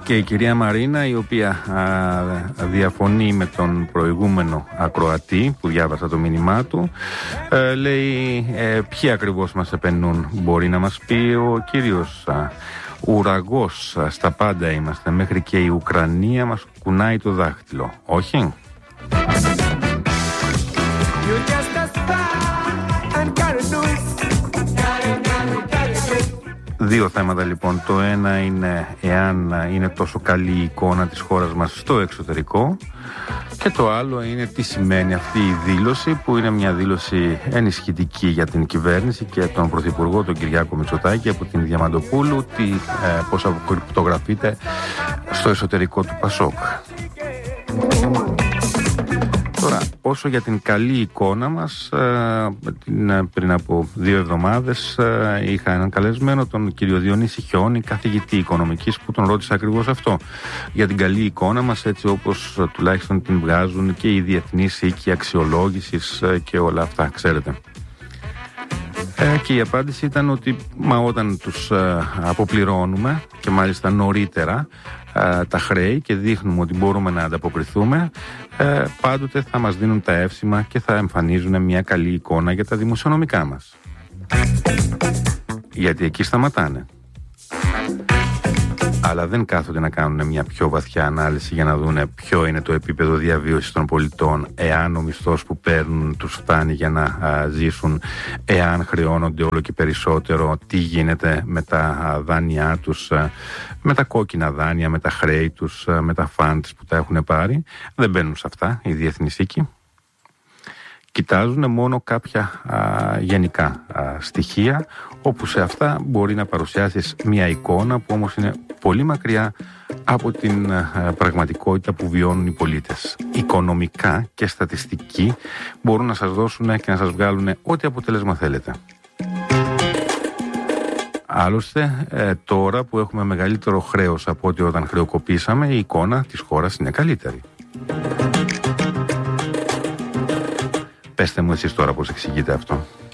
Και η κυρία Μαρίνα, η οποία διαφωνεί με τον προηγούμενο ακροατή που διάβασα το μήνυμά του, λέει ποιοι ακριβώς μας επενούν. Μπορεί να μας πει ο κύριος? Ουραγός, στα πάντα είμαστε, μέχρι και η Ουκρανία μας κουνάει το δάχτυλο. Όχι? Δύο θέματα λοιπόν. Το ένα είναι εάν είναι τόσο καλή η εικόνα της χώρας μας στο εξωτερικό, και το άλλο είναι τι σημαίνει αυτή η δήλωση, που είναι μια δήλωση ενισχυτική για την κυβέρνηση και τον Πρωθυπουργό τον Κυριάκο Μητσοτάκη από την Διαμαντοπούλου, πώς αποκρυπτογραφείται στο εσωτερικό του Πασόκ. Τώρα, όσο για την καλή εικόνα μας, πριν από 2 εβδομάδες είχα έναν καλεσμένο, τον κύριο Διονύση Χιόνι, καθηγητή οικονομικής, που τον ρώτησα ακριβώς αυτό, για την καλή εικόνα μας, έτσι όπως τουλάχιστον την βγάζουν και οι διεθνείς οίκοι αξιολόγησης και όλα αυτά, ξέρετε. Και η απάντηση ήταν ότι όταν τους αποπληρώνουμε, και μάλιστα νωρίτερα, τα χρέη, και δείχνουμε ότι μπορούμε να ανταποκριθούμε, πάντοτε θα μας δίνουν τα εύσημα και θα εμφανίζουν μια καλή εικόνα για τα δημοσιονομικά μας. Γιατί εκεί σταματάνε. Αλλά δεν κάθονται να κάνουν μια πιο βαθιά ανάλυση για να δούνε ποιο είναι το επίπεδο διαβίωσης των πολιτών, εάν ο μισθός που παίρνουν τους φτάνει για να ζήσουν, εάν χρεώνονται όλο και περισσότερο, τι γίνεται με τα δάνειά τους, με τα κόκκινα δάνεια, με τα χρέη τους, με τα funds που τα έχουν πάρει. Δεν μπαίνουν σε αυτά οι διεθνείς οίκοι. Κοιτάζουν μόνο κάποια γενικά στοιχεία, όπου σε αυτά μπορεί να παρουσιάσεις μια εικόνα που όμως είναι πολύ μακριά από την πραγματικότητα που βιώνουν οι πολίτες. Οικονομικά και στατιστική μπορούν να σας δώσουν και να σας βγάλουν ό,τι αποτέλεσμα θέλετε. Άλλωστε, τώρα που έχουμε μεγαλύτερο χρέος από ό,τι όταν χρεοκοπήσαμε, η εικόνα της χώρας είναι καλύτερη. Πέστε μου εσείς τώρα πώς εξηγείτε αυτό.